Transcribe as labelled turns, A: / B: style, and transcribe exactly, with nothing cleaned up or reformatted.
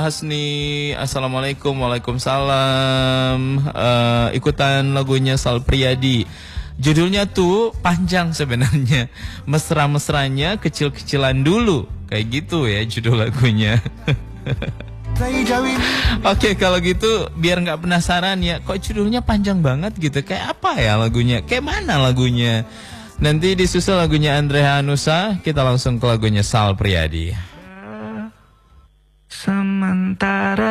A: Hasni, assalamualaikum, waalaikumsalam. Uh, ikutan lagunya Sal Priadi. Judulnya tuh panjang sebenarnya, mesra-mesranya kecil-kecilan dulu, kayak gitu ya judul lagunya. Oke, kalau gitu biar nggak penasaran ya, kok judulnya panjang banget gitu, kayak apa ya lagunya, kayak mana lagunya. Nanti disusul lagunya Andre Hanusa, kita langsung ke lagunya Sal Priadi.
B: Sementara